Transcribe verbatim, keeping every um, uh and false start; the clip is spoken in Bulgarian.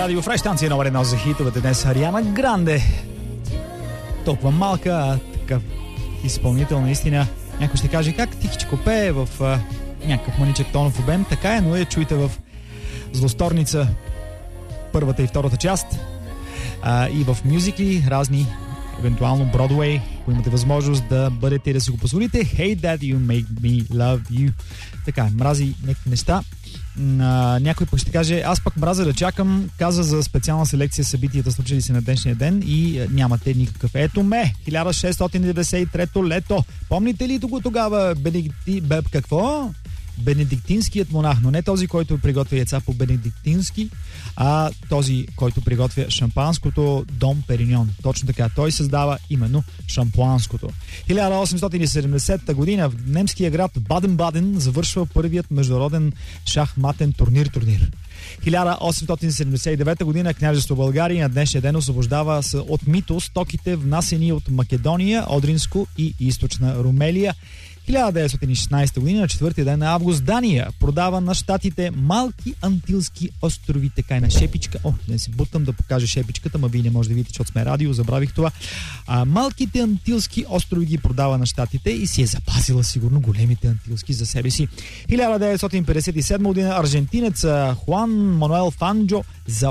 радио Фреш, станция номер едно за хитовете. Днес Ариана Гранде. Толкова малка, а такъв изпълнител наистина. Някой ще каже как тихичко пее в а, някакъв мъничък тонов обем. Така е, но я чуйте в Злосторница, първата и втората част. А, и в мюзикли разни, евентуално Бродуей, ако имате възможност да бъдете и да си го позволите. Hey Dad, you make me love you. Така, мрази някакви неща. А, някой пък ще каже, аз пък мразя да чакам, каза за специална селекция събитията, случили се на днешния ден и а, нямате никакъв. Ето ме, хиляда шестстотин деветдесет и трето лето. Помните ли тогава Бенедикти... Беб, какво? Бенедиктинският монах, но не този, който приготвя яйца по бенедиктински, а този, който приготвя шампанското Дом Периньон. Точно така, той създава именно шампанското. хиляда осемстотин и седемдесета година в немския град Баден-Баден завършва първият международен шахматен турнир-турнир. хиляда осемстотин седемдесет и девета година княжество България на днешния ден освобождава от мито стоките, внасени от Македония, Одринско и източна Румелия. хиляда деветстотин и шестнадесета година, на четвъртия ден на август, Дания продава на щатите малки антилски острови, така и на шепичка. О, не се бутам да покажа шепичката, ма вие не може да видите, защото сме радио, забравих това. А, малките антилски острови ги продава на щатите и си е запазила сигурно големите антилски за себе си. хиляда деветстотин петдесет и седма година аржентинец Хуан Мануел Фанджо за